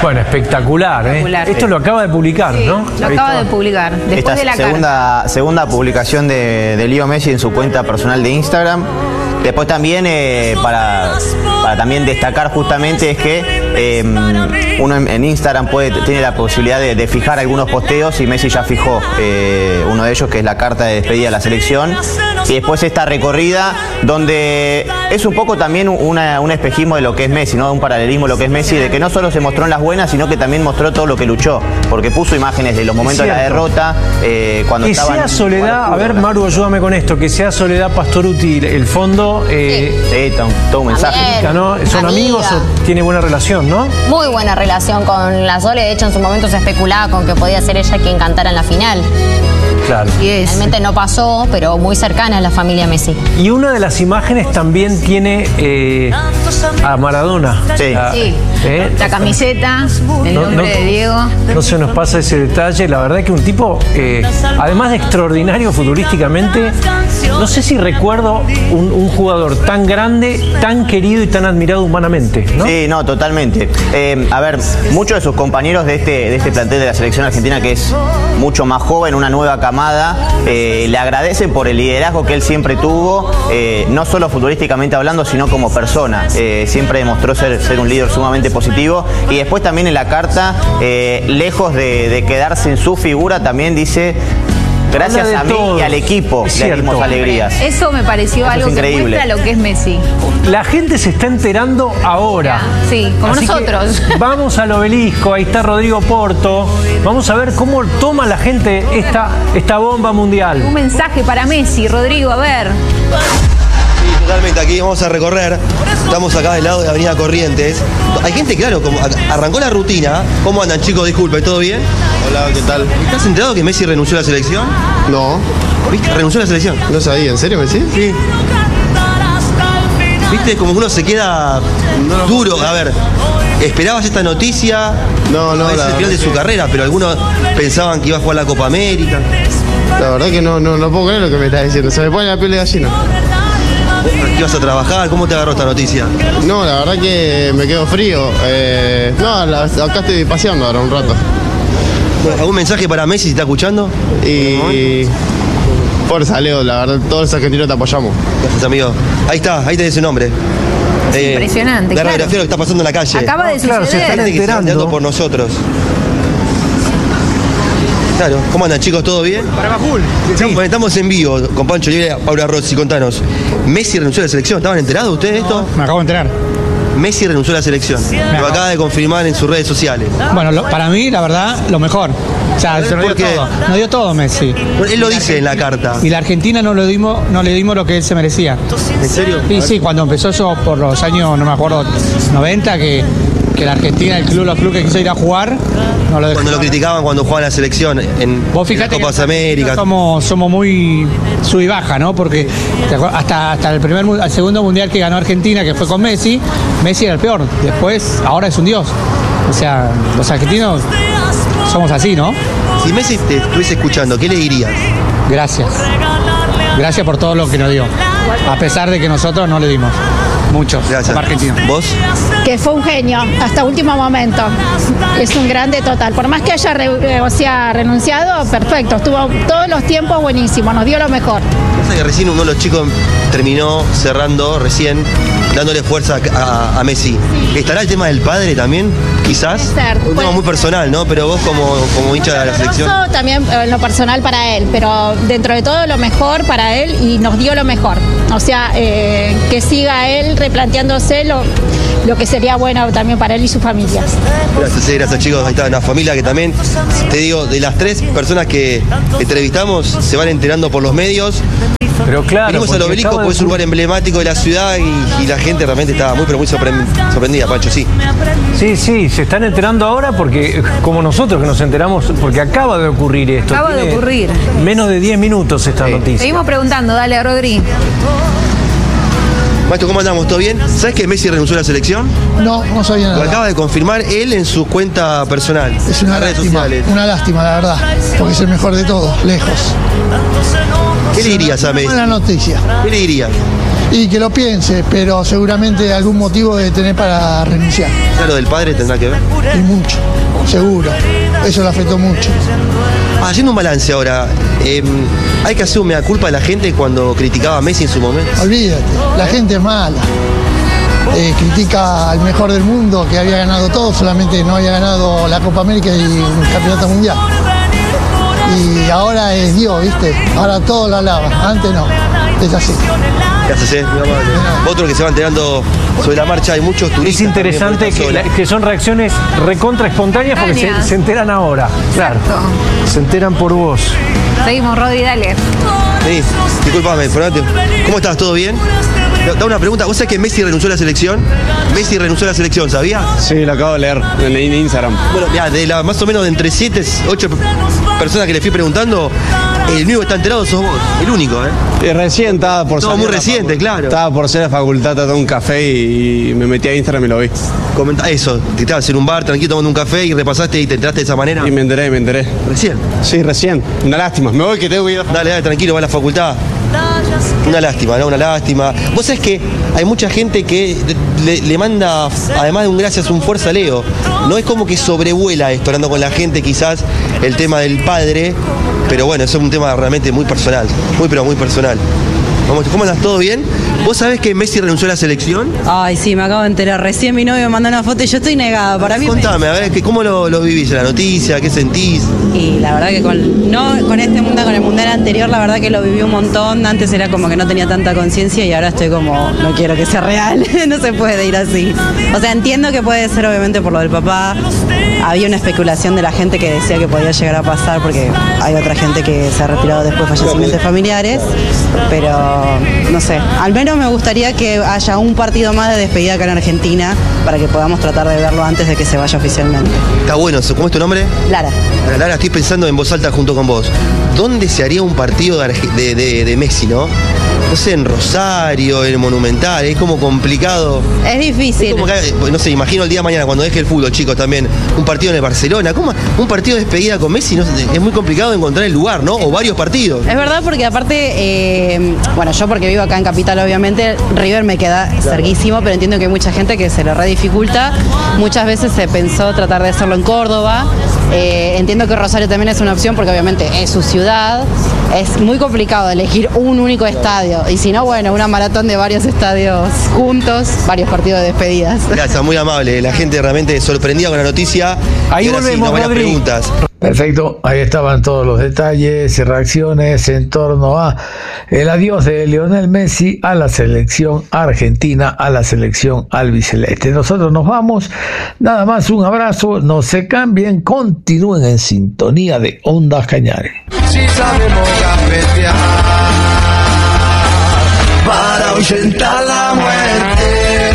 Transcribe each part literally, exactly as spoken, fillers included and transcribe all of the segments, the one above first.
Bueno, espectacular, espectacular. ¿eh? Esto lo acaba de publicar, sí, ¿no? Lo acaba de publicar, después Esta de la segunda, carta. segunda publicación de, de Leo Messi en su cuenta personal de Instagram. Después también, eh, para, para también destacar justamente, es que eh, uno en, en Instagram puede, tiene la posibilidad de, de fijar algunos posteos, y Messi ya fijó eh, uno de ellos, que es la carta de despedida de la selección. Y después esta recorrida, donde es un poco también una, un espejismo de lo que es Messi, ¿no? Un paralelismo de lo que es Messi, de que no solo se mostró en las buenas, sino que también mostró todo lo que luchó, porque puso imágenes de los momentos de la derrota, eh, cuando que estaban... sea Soledad, a ver, Maru, ayúdame con esto, que sea Soledad Pastoruti el fondo. Eh, sí, todo, todo un mensaje. ¿no? ¿Son Amiga. amigos o tiene buena relación, no? Muy buena relación con la Sole. De hecho, en su momento se especulaba con que podía ser ella quien cantara en la final. Claro. Y es. Realmente no pasó, pero muy cercana a la familia Messi. Y una de las imágenes también tiene eh, a Maradona. Sí. La, Sí. ¿eh? La camiseta, el No, nombre no, de Diego. No se nos pasa ese detalle. La verdad que un tipo, eh, además de extraordinario futbolísticamente, no sé si recuerdo un, un jugador tan grande, tan querido y tan admirado humanamente, ¿no? Sí, no, totalmente. Eh, a ver, muchos de sus compañeros de este, de este plantel de la selección argentina, que es mucho más joven, una nueva camada, eh, le agradecen por el liderazgo que él siempre tuvo, eh, no solo futbolísticamente hablando, sino como persona. Eh, siempre demostró ser, ser un líder sumamente positivo. Y después también en la carta, eh, lejos de, de quedarse en su figura, también dice: gracias a mí todos. y al equipo Es le dimos cierto. alegrías. Eso me pareció Eso es algo que increíble. muestra lo que es Messi. La gente se está enterando ahora. Sí, como Así que nosotros. Vamos al obelisco, ahí está Rodrigo Porto. Vamos a ver cómo toma la gente esta, esta bomba mundial. Un mensaje para Messi, Rodrigo, a ver. Sí, totalmente, aquí vamos a recorrer. Estamos acá del lado de Avenida Corrientes. Hay gente, claro, como arrancó la rutina. ¿Cómo andan, chicos? Disculpe, ¿todo bien? Hola, ¿qué tal? ¿Estás enterado que Messi renunció a la selección? No, ¿Viste? Renunció a la selección. no sabía, ¿en serio me decís? Sí. ¿Viste? Como uno se queda duro. A ver, ¿esperabas esta noticia? No, no, Es la el final verdad de su que- carrera, pero algunos pensaban que iba a jugar la Copa América. La verdad que no, no, no puedo creer lo que me estás diciendo. Se me pone la piel de gallina. ¿Qué ibas a trabajar? ¿Cómo te agarró esta noticia? No, la verdad que me quedo frío. Eh, no, la- acá estoy paseando ahora un rato. Bueno, ¿algún mensaje para Messi si está escuchando? Y... Fuerza, Leo, la verdad, todos los argentinos te apoyamos. Gracias, amigo. Ahí está, ahí tenés su nombre. Eh, impresionante, La claro. radiografía de lo que está pasando en la calle. Acaba de claro, se suceder. están Gente que se está enterando. enterando por nosotros. Claro, ¿cómo andan, chicos? ¿Todo bien? Estamos, estamos en vivo con Pancho Oliveira, Paula Rossi. Contanos, ¿Messi renunció a la selección? ¿Estaban enterados ustedes de esto? Me acabo de enterar. Messi renunció a la selección. Lo acaba de confirmar en sus redes sociales. Bueno, lo- para mí, la verdad, lo mejor. O sea, se nos dio ¿Por qué? todo. Nos dio todo Messi. Él lo dice en la carta. Y la Argentina no le dimos, no le dimos lo que él se merecía. ¿En serio? Y sí, cuando empezó eso por los años, no me acuerdo, noventa, que, que la Argentina, el club, los clubes que quiso ir a jugar, no lo dejó. Cuando lo criticaban cuando jugaba en la selección en Vos en las fíjate Copas que Américas. somos, somos muy sub y baja, ¿no? Porque ¿te acuerdas? hasta, hasta el primer mu- el segundo mundial que ganó Argentina, que fue con Messi, Messi era el peor. Después, ahora es un dios. O sea, los argentinos somos así, ¿no? Si Messi te estuviese escuchando, ¿qué le dirías? Gracias. Gracias por todo lo que nos dio. A pesar de que nosotros no le dimos mucho Gracias. como argentinos. ¿Vos? Que fue un genio hasta último momento. Es un grande total. Por más que haya re- o sea, renunciado, perfecto. Estuvo todos los tiempos buenísimo, nos dio lo mejor. Pasa que recién uno de los chicos terminó cerrando recién, dándole fuerza a, a- a Messi. ¿Estará el tema del padre también? Quizás. Puede ser, Un tema puede muy personal, ¿no? Pero vos como, como hincha de la selección. Doloroso también eh, en lo personal para él, pero dentro de todo lo mejor para él y nos dio lo mejor. O sea, eh, que siga él replanteándose lo, lo que sería bueno también para él y su familia. Gracias, eh, gracias chicos. Ahí está una familia que también, te digo, de las tres personas que entrevistamos, se van enterando por los medios. Pero claro, Venimos al porque obelisco acaba de porque es un lugar emblemático de la ciudad y, y la gente realmente estaba muy, pero muy sorpre- sorprendida, Pancho, sí. Sí, sí, se están enterando ahora porque, como nosotros que nos enteramos, porque acaba de ocurrir esto. Acaba de Tiene ocurrir. Menos de diez minutos esta noticia. Seguimos preguntando, dale, Rodri. Maestro, ¿cómo andamos? ¿Todo bien? ¿Sabes que Messi renunció a la selección? No, no sabía Lo nada. acaba de confirmar él en su cuenta personal. Es una en las redes lástima, sociales. una lástima, la verdad, porque es el mejor de todos, lejos. ¿Qué le dirías a Messi? Buena noticia. ¿Qué le dirías? Y que lo piense, pero seguramente algún motivo debe tener para renunciar. Claro, del padre tendrá que ver. Y mucho, seguro. Eso le afectó mucho. Ah, haciendo un balance ahora, eh, hay que hacer un mea culpa de la gente cuando criticaba a Messi en su momento. Olvídate, la gente es mala. Eh, critica al mejor del mundo que había ganado todo, solamente no había ganado la Copa América y un campeonato mundial. Y ahora es Dios, ¿viste? Ahora todo lo alaba, antes no. Es así. Gracias, eh, muy amable. Otro que se va enterando sobre la marcha, hay muchos turistas. Es interesante que, la, que son reacciones recontra espontáneas porque se, se enteran ahora. Claro. Se enteran por vos. Seguimos, Rodri, dale. Vení, disculpame, Fernando. ¿Cómo estás? ¿Todo bien? Da una pregunta. ¿Vos sabés que Messi renunció a la selección? Messi renunció a la selección, ¿sabía? Sí, lo acabo de leer en Instagram. Bueno, mira, de la, más o menos de entre siete, ocho personas que le fui preguntando, el único que está enterado sos vos. El único, ¿eh? Y recién estaba por Todo salir muy a la reciente, facu- claro. Estaba por ser a la facultad, tomé un café y, y me metí a Instagram y lo vi. Comenta eso, te estabas en un bar tranquilo tomando un café y repasaste y te enteraste de esa manera. Y me enteré, me enteré. ¿Recién? Sí, recién. Una lástima. Me voy que tengo que ir a... Dale, dale, tranquilo, va a la facultad. Una lástima, ¿no? Una lástima. Vos sabés que hay mucha gente que le, le manda, además de un gracias, un fuerza a Leo. No es como que sobrevuela esto, hablando con la gente quizás, el tema del padre, pero bueno, eso es un tema realmente muy personal, muy pero muy personal. Vamos, ¿cómo andas? ¿Todo bien? ¿Vos sabés que Messi renunció a la selección? Ay, sí, me acabo de enterar. Recién mi novio me mandó una foto y yo estoy negada. Para mí. Contame, a ver, que ¿cómo lo, lo vivís en la noticia? ¿Qué sentís? Y la verdad que con, no con este mundial, con el mundial anterior, la verdad que lo viví un montón. Antes era como que no tenía tanta conciencia y ahora estoy como, no quiero que sea real. No se puede ir así. O sea, entiendo que puede ser obviamente por lo del papá. Había una especulación de la gente que decía que podía llegar a pasar porque hay otra gente que se ha retirado después de fallecimientos familiares. Pero no sé, al menos me gustaría que haya un partido más de despedida acá en Argentina para que podamos tratar de verlo antes de que se vaya oficialmente. Está bueno, ¿cómo es tu nombre? Lara. Lara, estoy pensando en voz alta junto con vos. ¿Dónde se haría un partido de, Arge- de, de- de Messi, no? No sé, en Rosario, en Monumental, es como complicado. Es difícil. Es como que, no sé, imagino el día de mañana cuando deje el fútbol, chicos, también, un partido en el Barcelona. ¿Cómo? Un partido de despedida con Messi, no sé, es muy complicado encontrar el lugar, ¿no? O varios partidos. Es verdad porque aparte, eh, bueno, yo porque vivo acá en Capital obviamente, River me queda cerquísimo, pero entiendo que hay mucha gente que se lo re dificulta. Muchas veces se pensó tratar de hacerlo en Córdoba. Eh, entiendo que Rosario también es una opción porque obviamente es su ciudad. Es muy complicado elegir un único estadio. Y si no, bueno, una maratón de varios estadios juntos, varios partidos de despedidas. Gracias, muy amable. La gente realmente sorprendida con la noticia. Ahí Y ahora sí, volvemos, no, varias Rodri. preguntas. Perfecto, ahí estaban todos los detalles y reacciones en torno a el adiós de Lionel Messi a la selección argentina, a la selección albiceleste. Nosotros nos vamos, nada más un abrazo, no se cambien, continúen en sintonía de Ondas Cañares. Si sabemos cafetear para ahuyentar la muerte.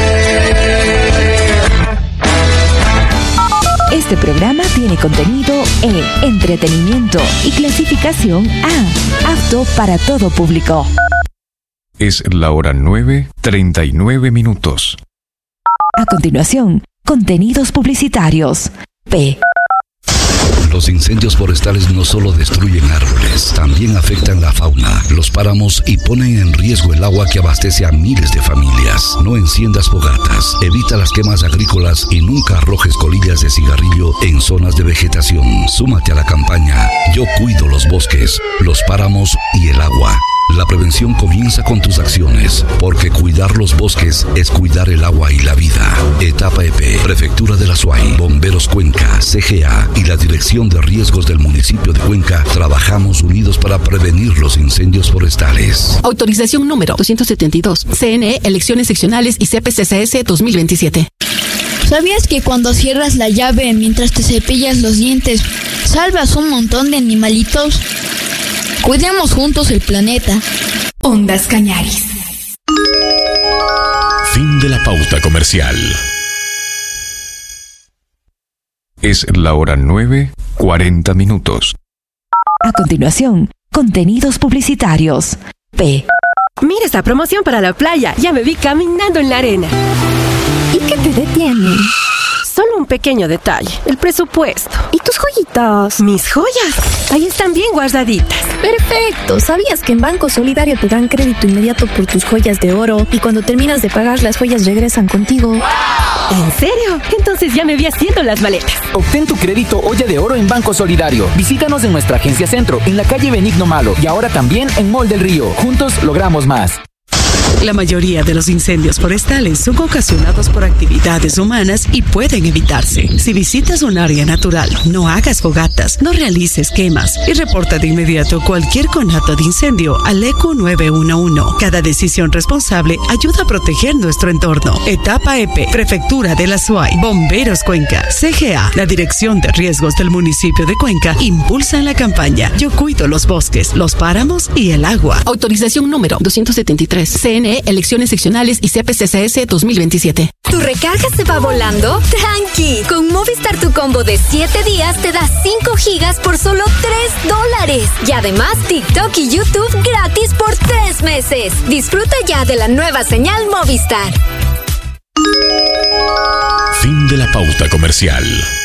Este programa tiene contenido E, entretenimiento y clasificación A, apto para todo público. Es la hora nueve, treinta y nueve minutos. A continuación, contenidos publicitarios. P. Los incendios forestales no solo destruyen árboles, también afectan la fauna, los páramos y ponen en riesgo el agua que abastece a miles de familias. No enciendas fogatas, evita las quemas agrícolas y nunca arrojes colillas de cigarrillo en zonas de vegetación. Súmate a la campaña Yo cuido los bosques, los páramos y el agua. La prevención comienza con tus acciones, porque cuidar los bosques es cuidar el agua y la vida. Etapa E P, Prefectura de la Suay, Bomberos Cuenca, C G A y la Dirección de Riesgos del municipio de Cuenca trabajamos unidos para prevenir los incendios forestales. Autorización número doscientos setenta y dos. C N E, Elecciones Seccionales y C P C C S dos mil veintisiete. ¿Sabías que cuando cierras la llave mientras te cepillas los dientes, salvas un montón de animalitos? Cuidemos juntos el planeta. Ondas Cañaris. Fin de la pauta comercial. Es la hora nueve, cuarenta minutos. A continuación, contenidos publicitarios. P. Mira esta promoción para la playa. Ya me vi caminando en la arena. ¿Y qué te detiene? Solo un pequeño detalle, el presupuesto. ¿Y tus joyitas? Mis joyas, ahí están bien guardaditas. Perfecto. ¿Sabías que en Banco Solidario te dan crédito inmediato por tus joyas de oro y cuando terminas de pagar las joyas regresan contigo? ¿En serio? Entonces ya me vi haciendo las maletas. Obtén tu crédito olla de oro en Banco Solidario. Visítanos en nuestra agencia Centro, en la calle Benigno Malo y ahora también en Mall del Río. Juntos logramos más. La mayoría de los incendios forestales son ocasionados por actividades humanas y pueden evitarse. Si visitas un área natural, no hagas fogatas, no realices quemas y reporta de inmediato cualquier conato de incendio al E Q nueve uno uno. Cada decisión responsable ayuda a proteger nuestro entorno. Etapa E P, Prefectura de la SUAY, Bomberos Cuenca, C G A, la Dirección de Riesgos del municipio de Cuenca, impulsan la campaña Yo cuido los bosques, los páramos y el agua. Autorización número doscientos setenta y tres. C N E, Elecciones Seccionales y C P C C S dos mil veintisiete. ¿Tu recarga se va volando? ¡Tranqui! Con Movistar tu combo de siete días te da cinco gigas por solo tres dólares. Y además TikTok y YouTube gratis por tres meses. Disfruta ya de la nueva señal Movistar. Fin de la pauta comercial.